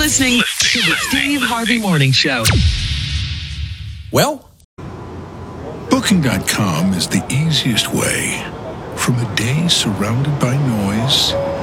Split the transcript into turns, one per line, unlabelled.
listening to the Steve Harvey Morning Show.
Well,
Booking.com is the easiest way. From a day surrounded by noise